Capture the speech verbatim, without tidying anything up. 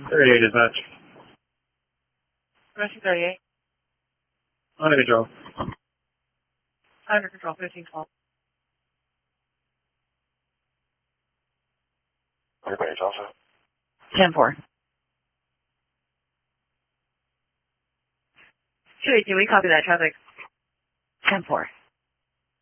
thirty-eight dispatch. Rescue thirty-eight. Under control. Under control, fifteen twelve. Everybody also. ten four. two eighteen, we copy that traffic. ten four.